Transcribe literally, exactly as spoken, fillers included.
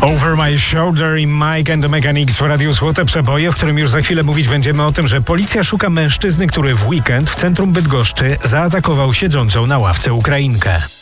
Over My Shoulder i Mike and the Mechanics w Radiu Złote Przeboje, w którym już za chwilę mówić będziemy o tym, że policja szuka mężczyzny, który w weekend w centrum Bydgoszczy zaatakował siedzącą na ławce Ukrainkę.